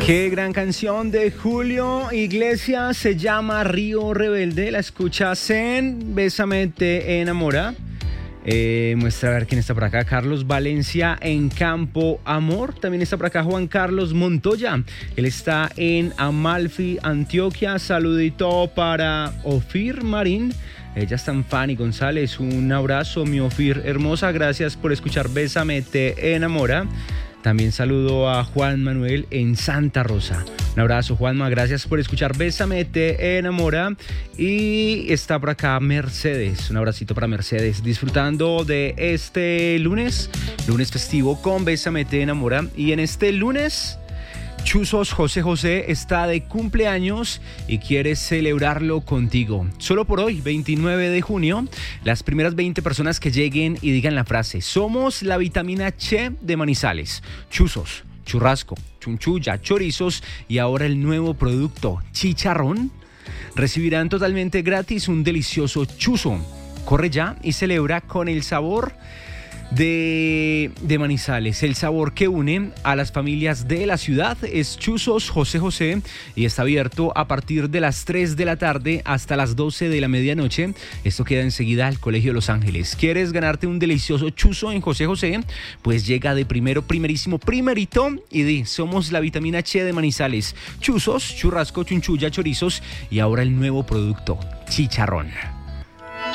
Qué gran canción de Julio Iglesias, se llama Río Rebelde. La escuchas en Bésame Te Enamora. Muestra a ver quién está por acá. Carlos Valencia en Campo Amor. También está por acá Juan Carlos Montoya. Él está en Amalfi, Antioquia. Saludito para Ofir Marín. Ella está en Fanny González. Un abrazo, mi Ofir hermosa. Gracias por escuchar Bésame Te Enamora. También saludo a Juan Manuel en Santa Rosa. Un abrazo, Juanma, gracias por escuchar Bésame Te Enamora. Y está por acá Mercedes, un abracito para Mercedes, disfrutando de este lunes festivo con Bésame Te Enamora. Y en este lunes, Chuzos José José está de cumpleaños y quiere celebrarlo contigo. Solo por hoy, 29 de junio, las primeras 20 personas que lleguen y digan la frase: somos la vitamina Che de Manizales. Chuzos, churrasco, chunchulla, chorizos y ahora el nuevo producto, chicharrón, recibirán totalmente gratis un delicioso chuzo. Corre ya y celebra con el sabor de Manizales, el sabor que une a las familias de la ciudad. Es Chuzos José José y está abierto a partir de las 3 de la tarde hasta las 12 de la medianoche. Esto queda enseguida al Colegio Los Ángeles. ¿Quieres ganarte un delicioso chuzo en José José? Pues llega de primerito y di: somos la vitamina Che de Manizales. Chuzos, churrasco, chunchulla, chorizos y ahora el nuevo producto, chicharrón.